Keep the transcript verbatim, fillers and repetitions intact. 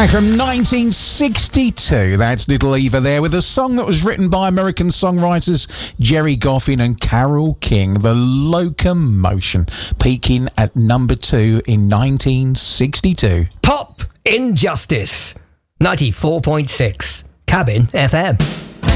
Back from nineteen sixty-two, that's Little Eva there with a song that was written by American songwriters Jerry Goffin and Carole King, The Locomotion, peaking at number two in nineteen sixty-two. Pop Injustice, ninety-four point six, Cabin F M.